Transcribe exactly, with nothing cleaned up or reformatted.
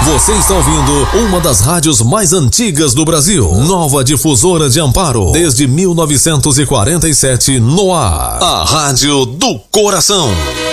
Você está ouvindo uma das rádios mais antigas do Brasil. Nova Difusora de Amparo. Desde mil novecentos e quarenta e sete no ar. A Rádio do Coração.